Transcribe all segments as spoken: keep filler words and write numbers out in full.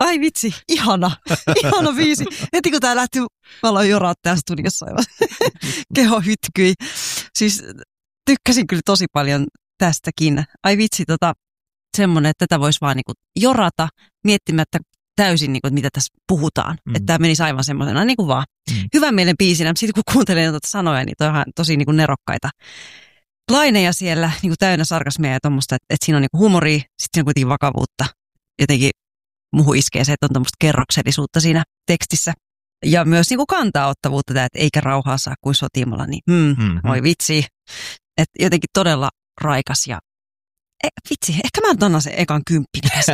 ai vitsi, ihana, ihana biisi. Heti kun tää lähti, mä aloin joraa täällä studiossa aivan. Keho hytkyi. Siis tykkäsin kyllä tosi paljon tästäkin. Ai vitsi, tota, semmoinen, että tätä voisi vaan niinku jorata miettimättä täysin, niinku, että mitä tässä puhutaan. Mm. Että tämä menisi aivan semmoisena niin kuin vaan mm. hyvän mielen biisinä. Mutta sitten kun kuuntelee noita sanoja, niin toi on tosi niinku nerokkaita laineja siellä, niinku täynnä sarkasmia ja tuommoista, että, että siinä on niinku humoria, sitten siinä on kuitenkin vakavuutta. Jotenkin muuhun iskee se, että on tuommoista kerroksellisuutta siinä tekstissä. Ja myös niinku kantaa-ottavuutta, tämä, että eikä rauhaa saa kuin sotimalla, niin hmm, mm-hmm. voi vitsi. Että jotenkin todella raikas ja e, vitsi, ehkä mä annan sen ekan kymppini tästä.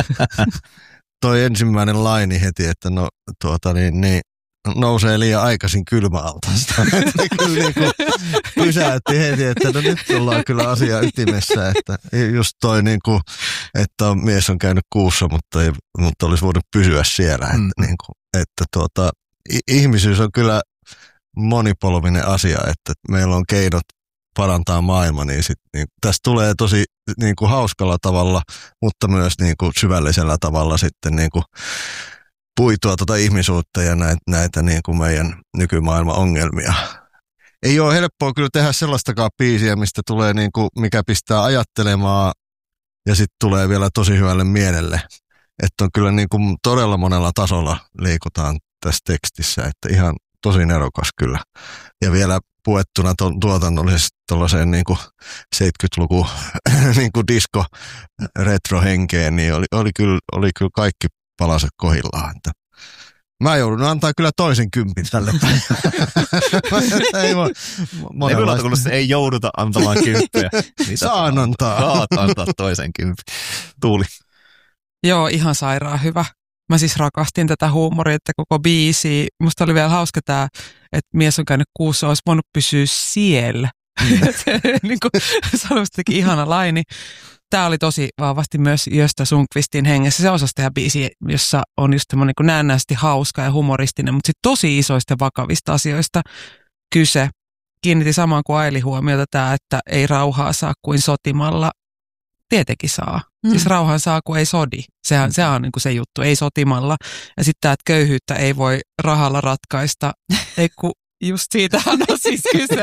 Toi ensimmäinen laini heti, että no tuota niin, niin nousee liian aikaisin kylmäaltaasta. Kyllä niin kuin pysäytti heti, että no nyt ollaan kyllä asia ytimessä, että just toi niin kuin, että mies on käynyt kuussa, mutta, ei, mutta olisi voinut pysyä siellä. Että, mm. niin kuin, että tuota, ihmisyys on kyllä monipolvinen asia, että meillä on keinot parantaa maailma, niin, sit, niin tästä tulee tosi niin kuin hauskalla tavalla, mutta myös niin kuin syvällisellä tavalla sitten niin kuin puitua tuota ihmisuutta ja näitä, näitä niin kuin meidän nykymaailman ongelmia. Ei ole helppoa kyllä tehdä sellaistakaan biisiä, mistä tulee niin kuin, mikä pistää ajattelemaan ja sitten tulee vielä tosi hyvälle mielelle. Että on kyllä niin kuin todella monella tasolla liikutaan tässä tekstissä, että ihan tosi nerokas kyllä. Ja vielä puettuna to, tuotannollisesti tuollaiseen niin kuin seitsemänkymmentäluku niin kuin disco retro-henkeen, niin oli, oli, kyllä, oli kyllä kaikki palaset kohillaan. Että mä joudun antaa kyllä toisen kympin tälle päivälle. ei voi, monenlaista. Kun se ei jouduta antamaan kymppiä. Saan antaa. Saat antaa toisen kympin. Tuuli. Joo, ihan sairaan hyvä. Mä siis rakastin tätä huumoria, että koko biisi. Musta oli vielä hauska tämä, että mies on käynyt kuussa, olisi voinut pysyä siellä. Mm. niin kuin sanoistakin ihana laini. Tämä oli tosi vahvasti myös Gösta Sundqvistin hengessä. Se osasi tehdä biisi, jossa on just semmoinen niin näennäisesti hauska ja humoristinen, mutta sitten tosi isoista ja vakavista asioista kyse. Kiinnitti samaan kuin Aili huomiota tämä, että ei rauhaa saa kuin sotimalla. Tietenkin saa. Mm. Siis rauhan saa, kun ei sodi. Sehän, sehän on niin kuin se juttu, ei sotimalla. Ja sitten tämä, että köyhyyttä ei voi rahalla ratkaista. Ei kun just siitähän on siis kyse,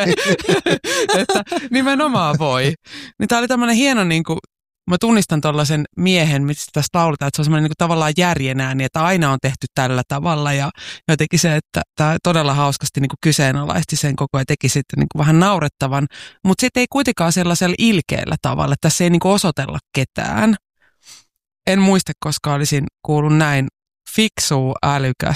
että nimenomaan voi. Niin tämä oli tämmöinen hieno, niin kuin, mä tunnistan tuollaisen miehen, mistä tästä lauletaan, että se on semmoinen niin kuin tavallaan järjenääni, että aina on tehty tällä tavalla. Ja jotenkin se, että tämä todella hauskasti niin kuin kyseenalaisti sen koko ja teki sitten niin kuin vähän naurettavan. Mutta sitten ei kuitenkaan sellaisella ilkeällä tavalla, että tässä ei niin kuin osoitella ketään. En muista, koska olisin kuullut näin fiksua, älykästä